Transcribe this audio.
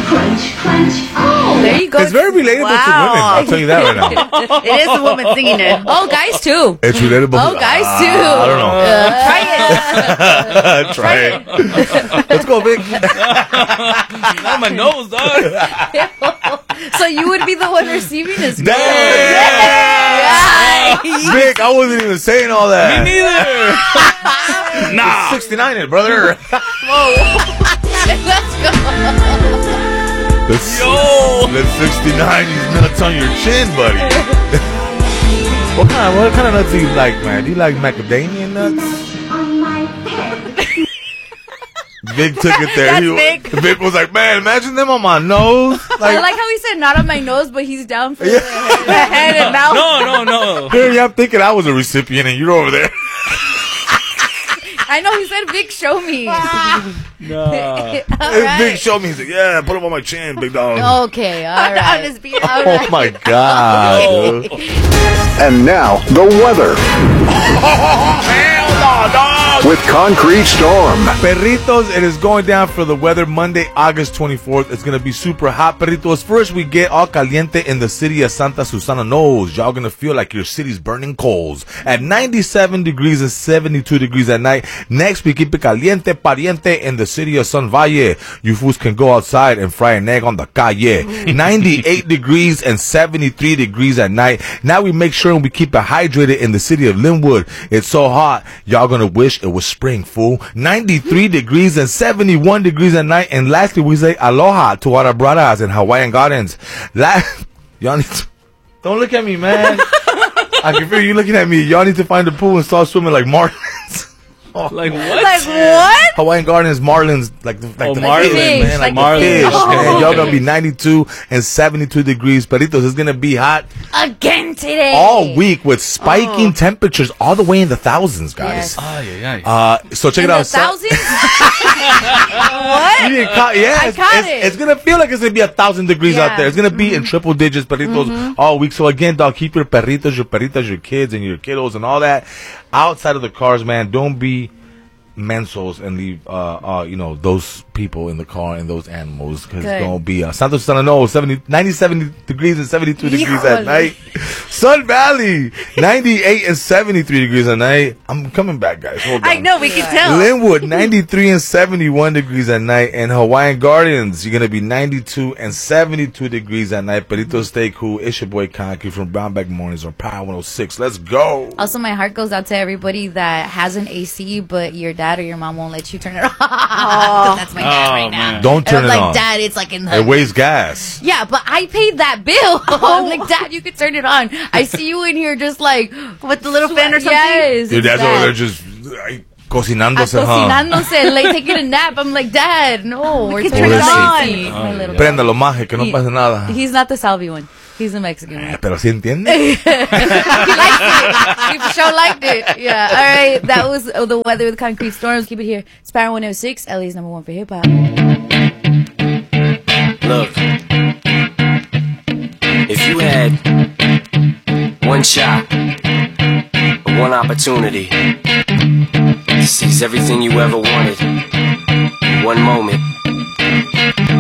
Crunch, crunch. Oh, there you go. It's very relatable to women. I'll tell you that right now. It is a woman singing it. Oh, guys too. It's relatable. Oh, guys too. I don't know. Try it. Try it. Let's go, Vic. Not my nose, dog. So you would be the one receiving this. Damn. Yeah. Vic, I wasn't even saying all that. Me neither. Nah. 69 it, brother. Let's go. Let's 69 these nuts on your chin, buddy. What kind of nuts do you like, man? Do you like macadamia nuts? On my head. Vic took it there. Vic was like, man, imagine them on my nose. I like how he said not on my nose, but he's down for the head and mouth. No. Here, I'm thinking I was a recipient and you're over there. I know, he said, Vic, show me. No. Right. Vic showed me. He's like, yeah, put him on my chin, big dog. Okay, all right. On his beard. Oh, my God. Dude. And now, the weather. Hell no, dog. With Concrete Storm. Perritos, it is going down for the weather Monday, August 24th. It's going to be super hot, Perritos. First, we get all caliente in the city of Santa Susana. Knows y'all going to feel like your city's burning coals at 97 degrees and 72 degrees at night. Next, we keep it caliente, pariente in the city of Sun Valle. You fools can go outside and fry an egg on the calle. 98 degrees and 73 degrees at night. Now we make sure we keep it hydrated in the city of Linwood. It's so hot, y'all going to wish it was spring, fool. 93 degrees and 71 degrees at night. And lastly, we say aloha to our brothers in Hawaiian Gardens. Y'all need to, don't look at me, man. I can feel you looking at me. Y'all need to find a pool and start swimming like marlins. Like what? Like what? Hawaiian Gardens, marlins, like the marlins, fish, man, like marlins. the fish. Oh. Man, y'all gonna be 92 and 72 degrees. Perritos, it's gonna be hot Again today. all week with spiking temperatures all the way in the thousands, guys. Yes. So check In it the out. thousands? You didn't yeah, I caught it. It's gonna feel like it's gonna be 1,000 degrees Yeah. out there. It's gonna be in triple digits, perritos, all week. So again, dog, keep your perritos, your perritas, your kids, and your kiddos and all that outside of the cars, man. Don't be mensos and leave those people in the car and those animals, because it's gonna be Santo Susana, 97 degrees and 72 degrees at night. Sun Valley 98 and 73 degrees at night. I'm coming back, guys. Hold on. I know, we can tell. Linwood 93 and 71 degrees at night, and Hawaiian Gardens you're gonna be 92 and 72 degrees at night. Perritos, stay cool. It's your boy Conky from Brownback Mornings on Power 106. Let's go. Also, my heart goes out to everybody that has an AC, but your dad or your mom won't let you turn it on. 'Cause that's my dad right now. man. Don't turn And I'm it like, on. Dad, it's like in the... It wastes gas. Yeah, but I paid that bill. I'm like, Dad, you could turn it on. I see you in here just like... With the little fan or something? Yes. Your dad's it's over there bad. just cocinándose, huh? Cocinándose, like taking a nap. I'm like, Dad, no. We're can turning turn it on. on. Sí, my little Préndalo, maje, que no pase nada. He's not the Salvi one. He's the Mexican one. Pero sí entiende. He liked it. He for sure liked it. Yeah. All right. That was the weather with Concrete Storms. Keep it here. It's Power 106, LA's number one for hip hop. Look, if you had one shot, one opportunity to seize everything you ever wanted in one moment,